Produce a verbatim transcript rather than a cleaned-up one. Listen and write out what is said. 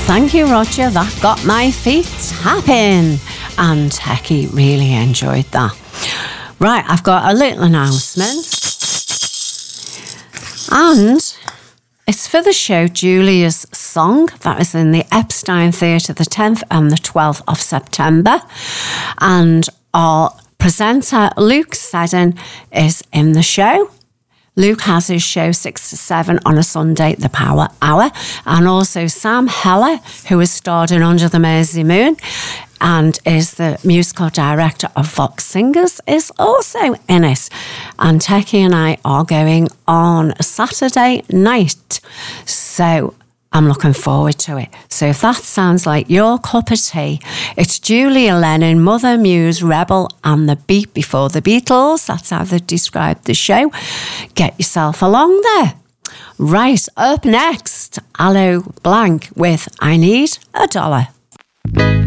Thank you, Roger. That got my feet tapping. And Techie really enjoyed that. Right, I've got a little announcement. And it's for the show Julia's Song. That is in the Epstein Theatre the tenth and the twelfth of September. And our presenter, Luke Seddon, is in the show. Luke has his show six to seven on a Sunday, The Power Hour. And also Sam Heller, who has starred in Under the Mersey Moon and is the musical director of Vox Singers, is also in it. And Techie and I are going on Saturday night. So I'm looking forward to it. So if that sounds like your cup of tea, it's Julia Lennon, Mother, Muse, Rebel, and the Beat Before the Beatles. That's how they described the show. Get yourself along there. Right, up next, Aloe Blanc with I Need a Dollar.